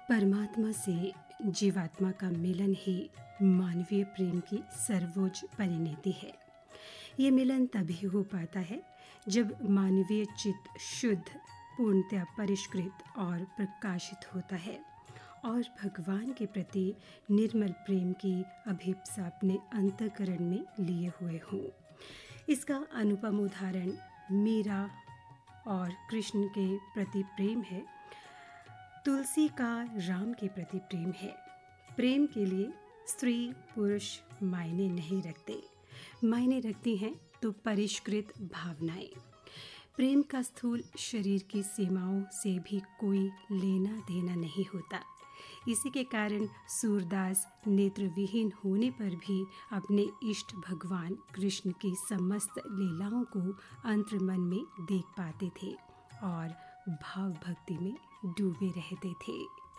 परमात्मा से जीवात्मा का मिलन ही मानवीय प्रेम की सर्वोच्च परिणति है। ये मिलन तभी हो पाता है जब मानवीय चित्त शुद्ध, पूर्णतया परिष्कृत और प्रकाशित होता है और भगवान के प्रति निर्मल प्रेम की अभिप्सा अपने अंतःकरण में लिए हुए हों। इसका अनुपम उदाहरण मीरा और कृष्ण के प्रति प्रेम है। तुलसी का राम के प्रति प्रेम है। प्रेम के लिए स्त्री पुरुष मायने नहीं रखते, मायने रखती हैं तो परिष्कृत भावनाएं। प्रेम का स्थूल शरीर की सीमाओं से भी कोई लेना देना नहीं होता। इसी के कारण सूरदास नेत्रविहीन होने पर भी अपने इष्ट भगवान कृष्ण की समस्त लीलाओं को अंतर्मन में देख पाते थे और भाव भक्ति में डूबे रहते थे।